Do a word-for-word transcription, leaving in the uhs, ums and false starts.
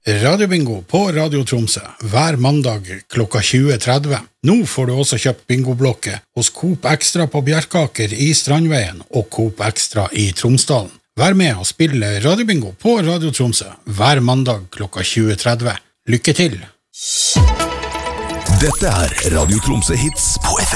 Radiobingo på Radio Tromsø hver mandag klokka tjue tretti. Nå får du også kjøpt bingoblokke hos Coop Extra på Bjerkaker i Strandveien og Coop Extra i Tromsdalen. Vær med og spille Radiobingo på Radio Tromsø hver mandag klokka tjue tretti. Lykke til! Dette er Radio Tromsø Hits på F M.